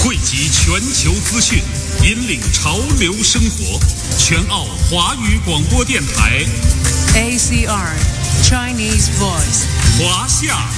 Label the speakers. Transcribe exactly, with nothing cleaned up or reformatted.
Speaker 1: 汇集全球资讯，引领潮流生活。全澳华语广播电台
Speaker 2: A C R Chinese Voice
Speaker 1: 华夏